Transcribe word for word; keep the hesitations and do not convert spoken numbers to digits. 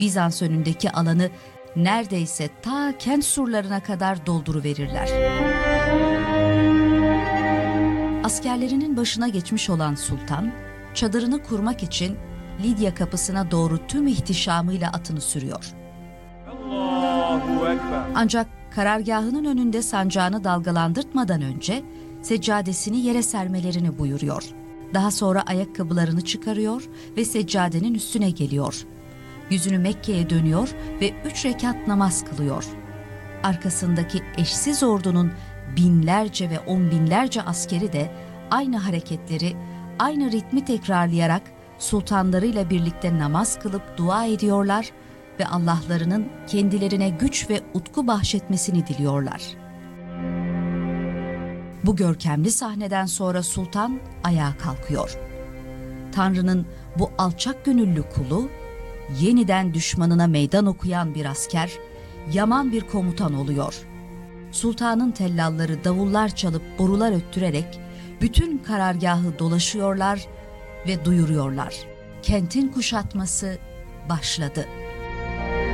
Bizans önündeki alanı neredeyse ta kent surlarına kadar dolduruverirler. Askerlerinin başına geçmiş olan sultan, çadırını kurmak için Lidya kapısına doğru tüm ihtişamıyla atını sürüyor. Allahu Ekber. Ancak karargahının önünde sancağını dalgalandırtmadan önce seccadesini yere sermelerini buyuruyor. Daha sonra ayakkabılarını çıkarıyor ve seccadenin üstüne geliyor. Yüzünü Mekke'ye dönüyor ve üç rekat namaz kılıyor. Arkasındaki eşsiz ordunun binlerce ve on binlerce askeri de aynı hareketleri, aynı ritmi tekrarlayarak sultanlarıyla birlikte namaz kılıp dua ediyorlar ve Allah'larının kendilerine güç ve utku bahşetmesini diliyorlar. Bu görkemli sahneden sonra sultan ayağa kalkıyor. Tanrı'nın bu alçak gönüllü kulu, yeniden düşmanına meydan okuyan bir asker, yaman bir komutan oluyor. Sultanın tellalları davullar çalıp borular öttürerek bütün karargahı dolaşıyorlar ve duyuruyorlar. Kentin kuşatması başladı.